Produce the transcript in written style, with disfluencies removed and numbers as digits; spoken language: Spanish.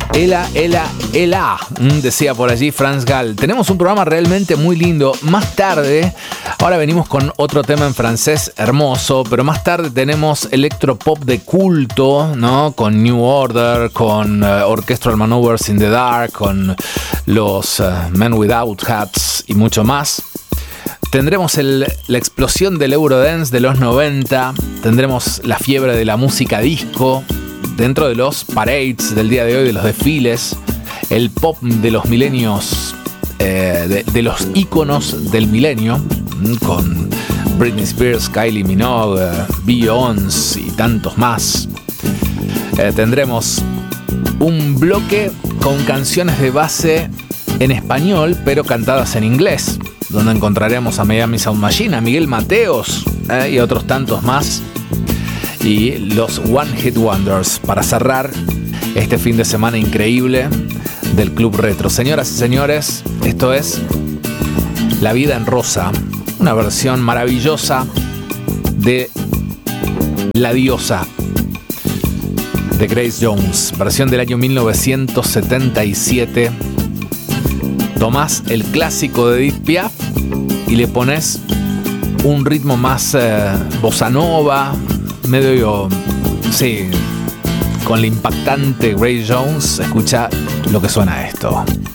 Ela, decía por allí Franz Gall. Tenemos un programa realmente muy lindo. Más tarde, ahora venimos con otro tema en francés hermoso, pero más tarde tenemos electropop de culto, ¿no? Con New Order, con Orchestral Maneuvers in the Dark, con los Men Without Hats y mucho más. Tendremos la explosión del Eurodance de los 90, tendremos la fiebre de la música disco dentro de los parades del día de hoy, de los desfiles, el pop de los milenios, de los íconos del milenio, con Britney Spears, Kylie Minogue, Beyoncé y tantos más. Tendremos un bloque con canciones de base en español, pero cantadas en inglés, donde encontraremos a Miami Sound Machine, a Miguel Mateos y otros tantos más. Y los One Hit Wonders para cerrar este fin de semana increíble del Club Retro. Señoras y señores, esto es La Vida en Rosa, una versión maravillosa de La Diosa de Grace Jones, versión del año 1977. Tomás el clásico de Edith Piaf y le pones un ritmo más bossa nova, medio, sí, con la impactante Grace Jones. Escucha lo que suena esto.